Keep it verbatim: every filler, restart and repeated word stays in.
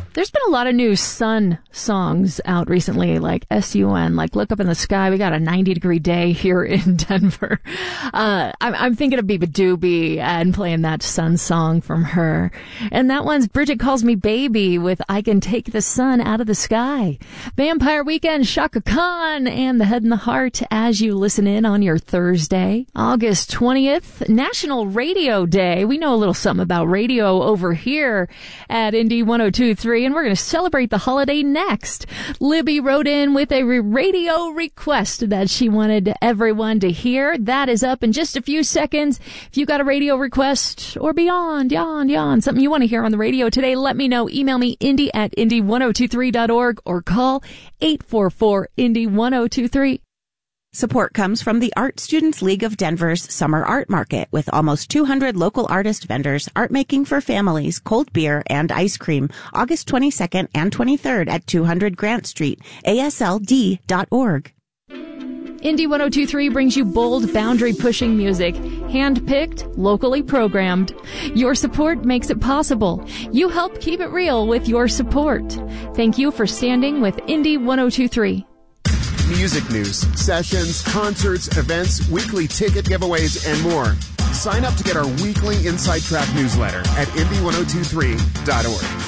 There's been a lot of new sun songs out recently, like S U N, like Look Up in the Sky. We got a ninety degree day here in Denver. Uh, I'm, I'm thinking of Biba Doobie and playing that sun song from her. And that one's Bridget Calls Me Baby with I Can Take the Sun Out of the Sky. Vampire Weekend, Shaka Khan, and The Head and the Heart as you listen in on your Thursday. August twentieth, National Radio Day. We know a little something about radio over here at Indy one oh two point three. And we're going to celebrate the holiday next. Libby wrote in with a radio request that she wanted everyone to hear. That is up in just a few seconds. If you got a radio request or beyond, yon, yon, something you want to hear on the radio today, let me know. Email me, Indy at Indy ten twenty-three dot org or call eight four four Indy ten twenty-three. Support comes from the Art Students League of Denver's Summer Art Market with almost two hundred local artist vendors, art making for families, cold beer, and ice cream, August twenty-second and twenty-third at two hundred Grant Street, A S L D dot org. Indy ten twenty-three brings you bold, boundary-pushing music, hand-picked, locally programmed. Your support makes it possible. You help keep it real with your support. Thank you for standing with Indy ten twenty-three. Music news, sessions, concerts, events, weekly ticket giveaways, and more. Sign up to get our weekly Inside Track newsletter at Indy ten twenty-three dot org.